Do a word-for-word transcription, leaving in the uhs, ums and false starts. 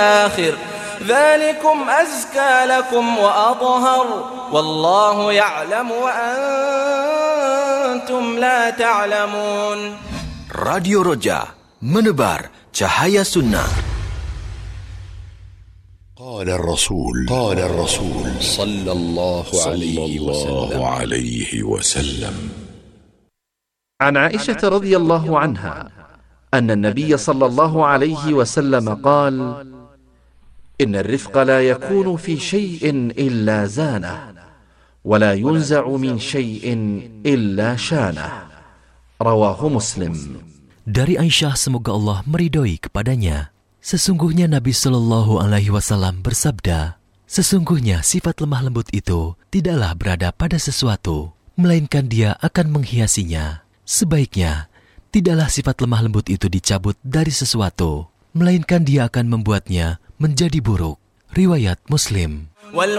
الآخر ذلكم أزكى لكم وأطهر والله يعلم وأنتم لا تعلمون. Radio Roja, menebar cahaya sunnah. قال الرسول قال الرسول صلى الله عليه وسلم عن عائشة رضي الله عنها أن النبي صلى الله عليه وسلم قال: إن الرفق لا يكون في شيء إلا زانه ولا ينزع من شيء إلا شانه. رواه مسلم. Dari Aisyah, semoga Allah meridhoi kepadanya, sesungguhnya Nabi Shallallahu Alaihi Wasallam bersabda, sesungguhnya sifat lemah lembut itu tidaklah berada pada sesuatu, melainkan dia akan menghiasinya. Sebaiknya tidaklah sifat lemah lembut itu dicabut dari sesuatu, melainkan dia akan membuatnya menjadi buruk. Riwayat Muslim.